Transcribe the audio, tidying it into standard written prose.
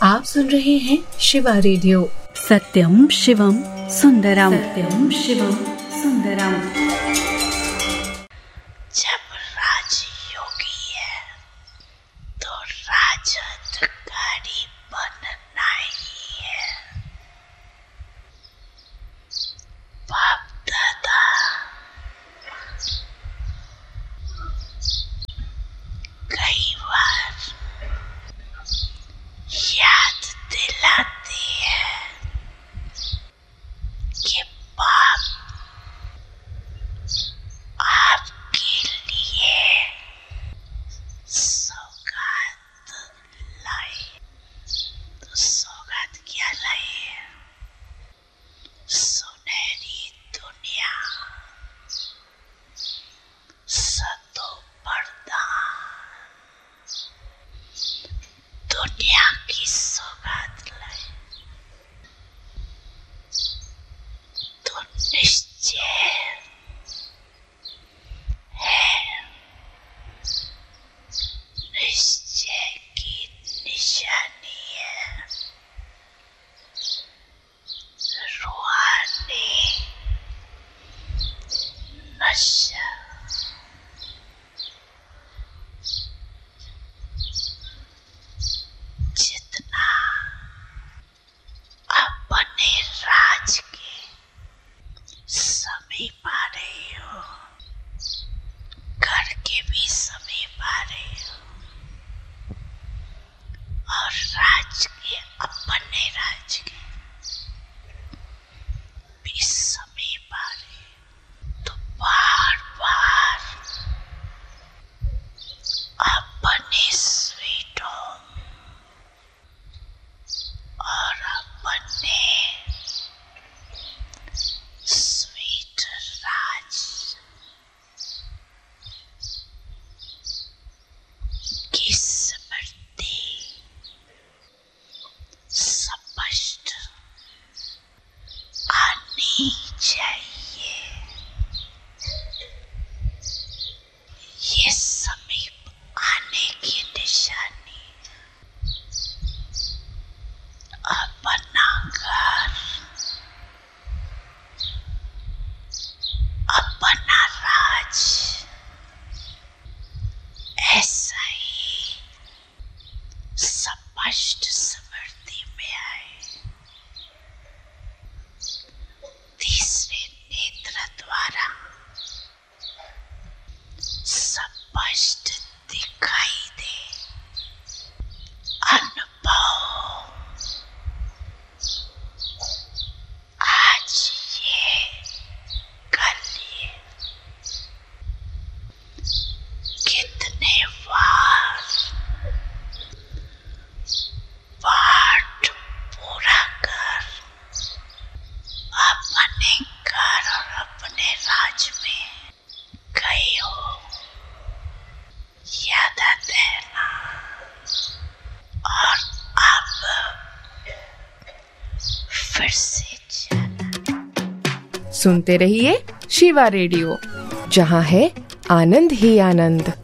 आप सुन रहे हैं शिवा रेडियो। सत्यम शिवम सुंदरम, सत्यम शिवम सुंदरम। जब राजयोगी है तो राजअधिकारी बनना ही है। बाप दादा कई बार याद दिलाते हैं कि बाप आपके लिए सौगात लाए। तो सौगात क्या लाए? सुनहरी दुनिया, सतो पर्दा, दुनिया की सौगात लाए। तो निश्चय है, निश्चय की निशानी है। रूहानी नशा। जितना अपने राज के समीप आ रहे हो, घर के भी समीप आ रहे हो, और राज के, अपने राज के भी समीप आ रहे हो, तो बार बार अपने स्वीट होम और अपने स्वीट राज की स्मृति स्पष्ट आनी चाहिए। ये समीप आने की निशानी अपना घर, अपना राज ऐसा ही स्पष्ट स्मृति में आए। तीसरे नेत्र द्वारा स्पष्ट दिखाई दे। अनुभव आज ये, कल ये, कितने बार पाठ पूरा कर अपने घर और अपने राज में गए हो। याद आते हैं ना? और अब फिर से जाना। सुनते रहिए शिवा रेडियो, जहाँ है आनंद ही आनंद।